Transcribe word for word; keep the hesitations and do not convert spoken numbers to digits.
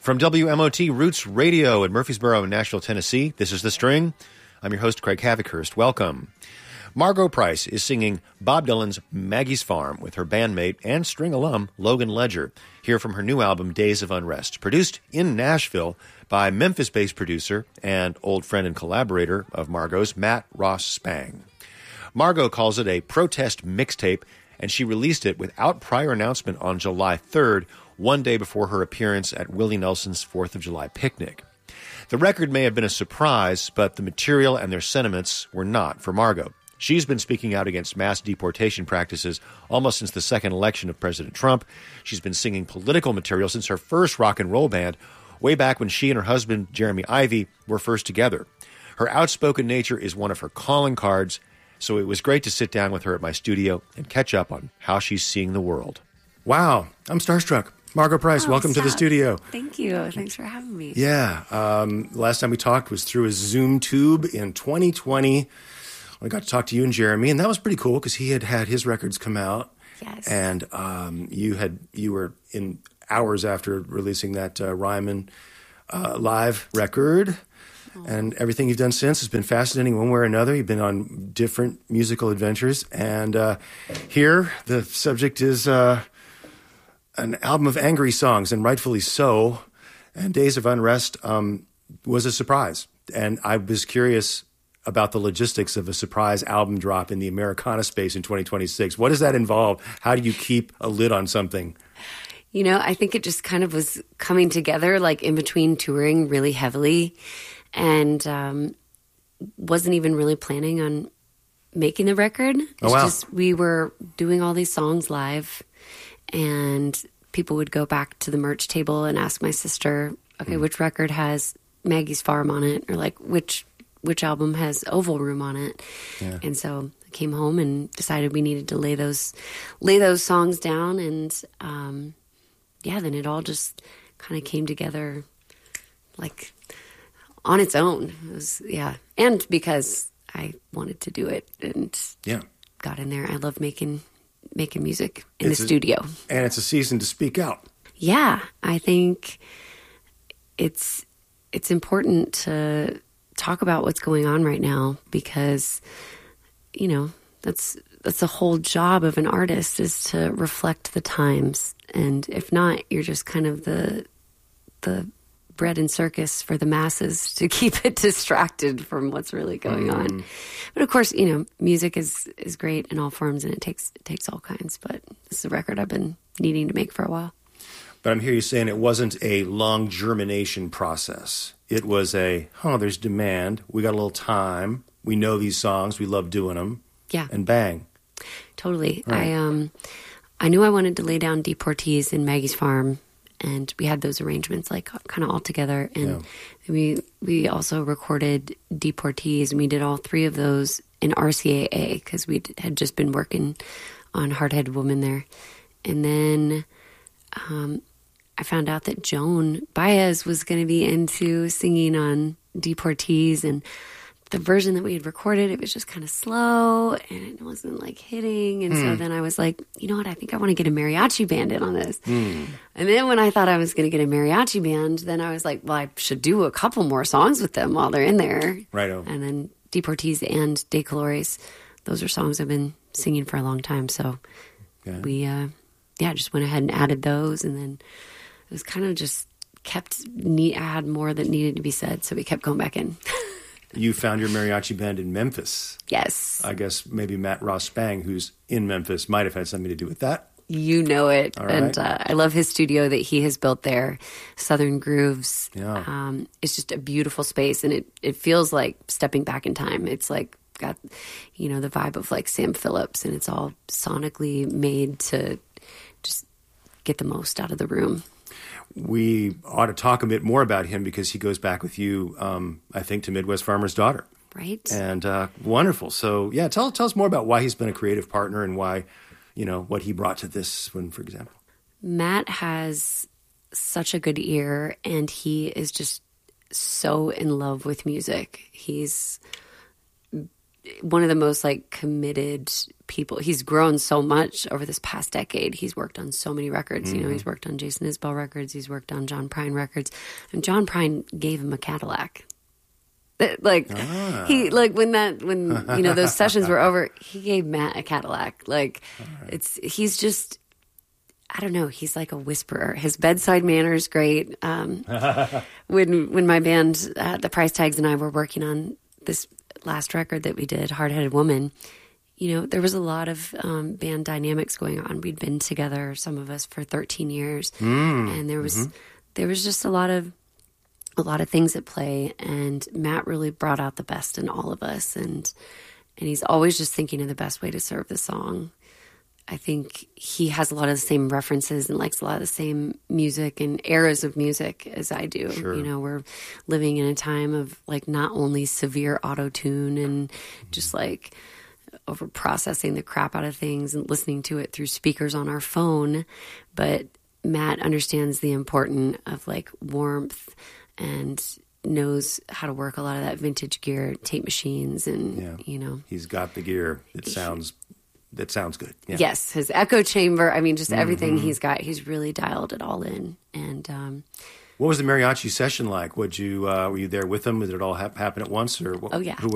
From W M O T Roots Radio in Murfreesboro, Nashville, Tennessee, this is The String. I'm your host, Craig Havikhurst. Welcome. Margo Price is singing Bob Dylan's Maggie's Farm with her bandmate and string alum, Logan Ledger, here from her new album, Days of Unrest, produced in Nashville by Memphis-based producer and old friend and collaborator of Margo's, Matt Ross Spang. Margo calls it a protest mixtape, and she released it without prior announcement on July third, one day before her appearance at Willie Nelson's fourth of July picnic. The record may have been a surprise, but the material and their sentiments were not for Margo. She's been speaking out against mass deportation practices almost since the second election of President Trump. She's been singing political material since her first rock and roll band, way back when she and her husband, Jeremy Ivy, were first together. Her outspoken nature is one of her calling cards, so it was great to sit down with her at my studio and catch up on how she's seeing the world. Wow, I'm starstruck. Margo Price, oh, welcome stop. to the studio. Thank you. Thanks for having me. Yeah. Um, last time we talked was through a Zoom tube in twenty twenty. I got to talk to you and Jeremy, and that was pretty cool because he had had his records come out. Yes. And um, you had you were in hours after releasing that uh, Ryman uh, live record. Oh. And everything you've done since has been fascinating one way or another. You've been on different musical adventures. And uh, here, the subject is uh, an album of angry songs, and rightfully so. And Days of Unrest um, was a surprise. And I was curious about the logistics of a surprise album drop in the Americana space in twenty twenty-six. What does that involve? How do you keep a lid on something? You know, I think it just kind of was coming together, like in between touring really heavily, and um, wasn't even really planning on making the record. It's oh, wow. just we were doing all these songs live, and people would go back to the merch table and ask my sister, okay, mm. which record has Maggie's Farm on it? Or like, which which album has Oval Room on it? Yeah. And so I came home and decided we needed to lay those lay those songs down. And um, yeah, then it all just kind of came together like on its own. It was, yeah. And because I wanted to do it and yeah. got in there. I love making making music in it's the a, studio. And it's a season to speak out. Yeah, I think it's it's important to talk about what's going on right now because, you know, that's that's the whole job of an artist is to reflect the times. And if not, you're just kind of the the bread and circus for the masses to keep it distracted from what's really going mm. on. But of course, you know, music is, is great in all forms and it takes it takes all kinds. But this is a record I've been needing to make for a while. But I'm hearing you saying it wasn't a long germination process. It was a, oh, there's demand. We got a little time. We know these songs. We love doing them. Yeah. And bang. Totally. Right. I um, I knew I wanted to lay down Deportees in Maggie's Farm, and we had those arrangements like kind of all together. And yeah. we we also recorded Deportees, and we did all three of those in R C A A because we had just been working on Hard-Headed Woman there. And then um, I found out that Joan Baez was going to be into singing on Deportees, and the version that we had recorded, it was just kind of slow and it wasn't like hitting. And mm. so then I was like, you know what? I think I want to get a mariachi band in on this. Mm. And then when I thought I was going to get a mariachi band, then I was like, well, I should do a couple more songs with them while they're in there. Righto. And then Deportees and De Colores, those are songs I've been singing for a long time. So okay. we, uh, yeah, just went ahead and added those. And then it was kind of just kept, need, I had more that needed to be said. So we kept going back in. You found your mariachi band in Memphis. Yes. I guess maybe Matt Ross Spang, who's in Memphis, might have had something to do with that. You know it. All right. And uh, I love his studio that he has built there, Southern Grooves. Yeah. Um, it's just a beautiful space, and it, it feels like stepping back in time. It's like got, you know, the vibe of like Sam Phillips, and it's all sonically made to just get the most out of the room. We ought to talk a bit more about him because he goes back with you, um, I think, to Midwest Farmer's Daughter. Right. And uh, wonderful. So, yeah, tell tell us more about why he's been a creative partner and why, you know, what he brought to this one, for example. Matt has such a good ear, and he is just so in love with music. He's one of the most like committed people. He's grown so much over this past decade. He's worked on so many records. Mm-hmm. You know, he's worked on Jason Isbell records. He's worked on John Prine records. And John Prine gave him a Cadillac. Like ah. he like when that when you know those sessions were over, he gave Matt a Cadillac. Like right. it's he's just I don't know. He's like a whisperer. His bedside manner is great. Um, when when my band, uh, the Price Tags, and I were working on this last record that we did, Hard Headed Woman, you know, there was a lot of um, band dynamics going on. We'd been together, some of us, for thirteen years, mm. and there was mm-hmm. there was just a lot of. a lot of things at play, and Matt really brought out the best in all of us, and and he's always just thinking of the best way to serve the song. I think he has a lot of the same references and likes a lot of the same music and eras of music as I do. Sure. You know, we're living in a time of like not only severe auto-tune and just like over processing the crap out of things and listening to it through speakers on our phone, but Matt understands the importance of like warmth and knows how to work a lot of that vintage gear, tape machines, and yeah. you know, he's got the gear that sounds that sounds good. Yeah. Yes, his echo chamber. I mean, just everything mm-hmm. he's got. He's really dialed it all in. And um, what was the mariachi session like? Would you uh, were you there with him? Did it all ha- happen at once, or what, oh yeah, who